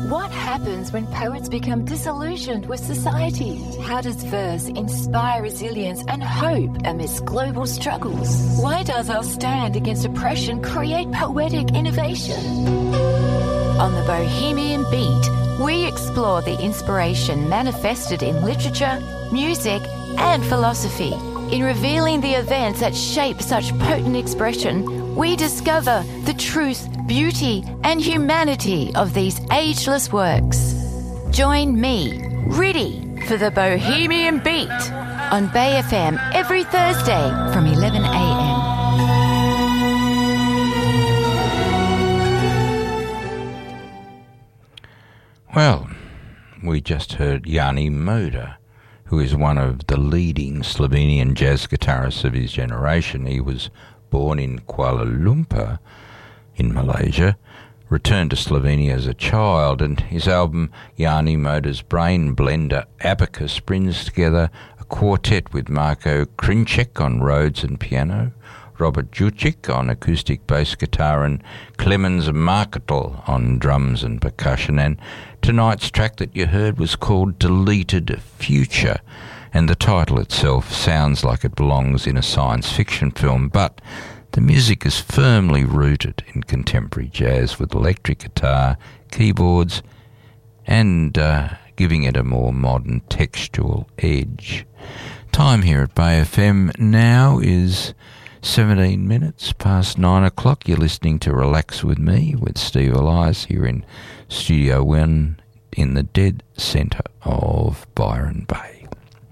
What happens when poets become disillusioned with society? How does verse inspire resilience and hope amidst global struggles? Why does our stand against oppression create poetic innovation? On the Bohemian Beat, we explore the inspiration manifested in literature, music, and philosophy. In revealing the events that shape such potent expression, we discover the truth, beauty, and humanity of these ageless works. Join me, Riddy, for the Bohemian Beat on Bay FM every Thursday from 11 a.m. Well, we just heard Jani Moder, who is one of the leading Slovenian jazz guitarists of his generation. He was born in Kuala Lumpur in Malaysia, returned to Slovenia as a child, and his album Jani Moder's Brain Blender Abacus brings together a quartet with Marko Krinček on Rhodes and piano, Robert Jucic on acoustic bass guitar, and Clemens Marketel on drums and percussion. And tonight's track that you heard was called Deleted Future, and the title itself sounds like it belongs in a science fiction film, but the music is firmly rooted in contemporary jazz with electric guitar, keyboards, and giving it a more modern textual edge. Time here at Bay FM now is 17 minutes past 9 o'clock. You're listening to Relax With Me with Steve Elias here in Studio 1 in the dead centre of Byron Bay.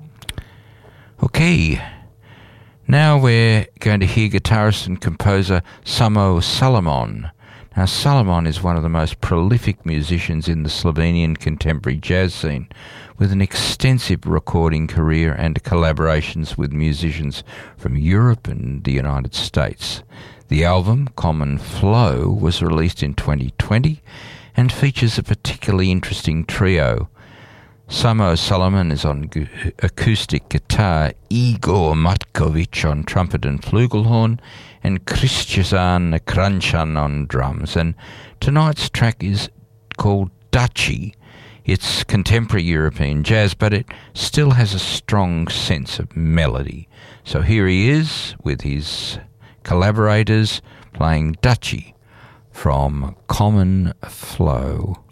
Okay, now we're going to hear guitarist and composer Samo Salamon. Now, Salamon is one of the most prolific musicians in the Slovenian contemporary jazz scene, with an extensive recording career and collaborations with musicians from Europe and the United States. The album, Common Flow, was released in 2020 and features a particularly interesting trio. Samo Salamon is on acoustic guitar, Igor Matkovic on trumpet and flugelhorn, and Kristijan Kranchan on drums. And tonight's track is called Duchy. It's contemporary European jazz, but it still has a strong sense of melody. So here he is with his collaborators playing Duchy from Common Flow.